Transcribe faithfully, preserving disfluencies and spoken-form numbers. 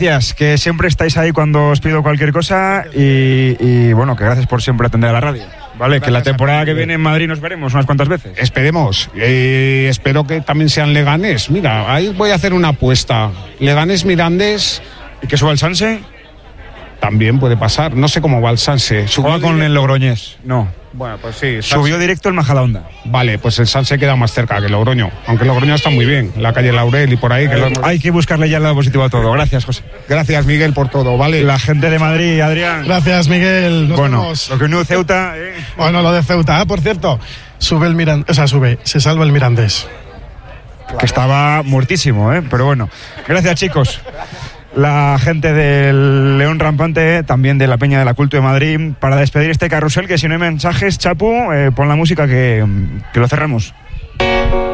Gracias, que siempre estáis ahí cuando os pido cualquier cosa y, y bueno, que gracias por siempre atender a la radio. Vale, gracias, que la temporada que viene en Madrid nos veremos unas cuantas veces. Esperemos, eh, espero que también sean Leganés. Mira, ahí voy a hacer una apuesta. Leganés Mirandés. ¿Y que suba el Sanse? También puede pasar, no sé cómo va el Sanse. ¿Juega con directo el Logroñés? No. Bueno, pues sí. Sanse. Subió directo el Majadahonda. Vale, pues el Sanse queda más cerca que el Logroño. Aunque el Logroño está muy bien, la calle Laurel y por ahí. Que eh, lo... Hay que buscarle ya el lado positivo a todo. Gracias, José. Gracias, Miguel, por todo, ¿vale? La gente de Madrid, Adrián. Gracias, Miguel. Nos bueno, vemos. Lo que unió Ceuta... Eh. Bueno, lo de Ceuta, ah, por cierto. Sube el Mirandés, o sea, sube, se salva el Mirandés. Claro. Que estaba muertísimo, ¿eh? Pero bueno. Gracias, chicos. La gente del León Rampante, también de la Peña de la Culto de Madrid, para despedir este carrusel, que si no hay mensajes, Chapu, eh, pon la música que, que lo cerramos.